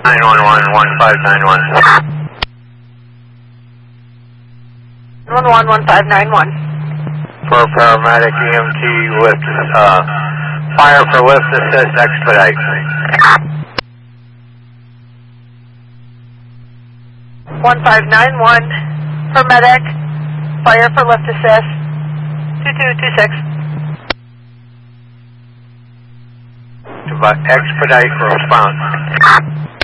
911, 1591. 1591. For paramedic EMT lift, fire for lift assist expedite. 1591, paramedic, fire for lift assist, 2226. Expedite for response.